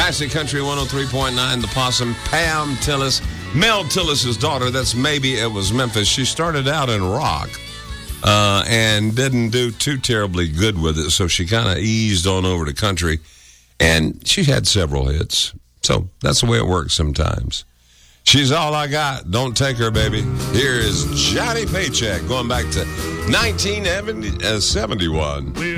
Classic Country 103.9, The Possum, Pam Tillis, Mel Tillis' daughter. That's Maybe It Was Memphis. She started out in rock and didn't do too terribly good with it, so she kind of eased on over to country, and she had several hits. So that's the way it works sometimes. She's all I got. Don't take her, baby. Here is Johnny Paycheck going back to 1971.